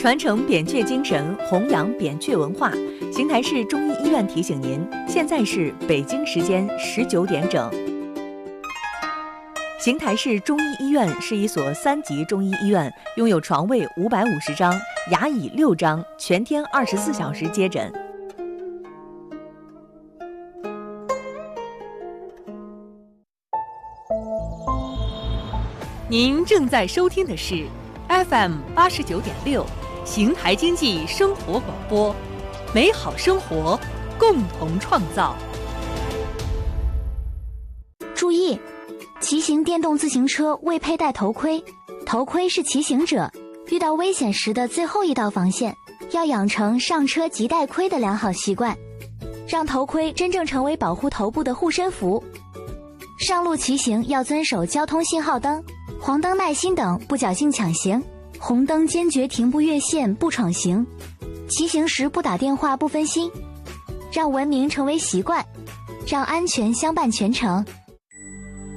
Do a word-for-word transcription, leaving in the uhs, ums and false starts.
传承扁鹊精神，弘扬扁鹊文化。邢台市中医医院提醒您，现在是北京时间十九点整。邢台市中医医院是一所三级中医医院，拥有床位五百五十张，牙椅六张，全天二十四小时接诊。您正在收听的是 F M 八十九点六，邢台经济生活广播，美好生活，共同创造。 注意，骑行电动自行车未佩戴头盔，头盔是骑行者遇到危险时的最后一道防线，要养成上车即戴盔的良好习惯，让头盔真正成为保护头部的护身符。上路骑行要遵守交通信号灯、黄灯耐心等，不侥幸抢行，红灯坚决停不越线不闯行，骑行时不打电话不分心，让文明成为习惯，让安全相伴全程。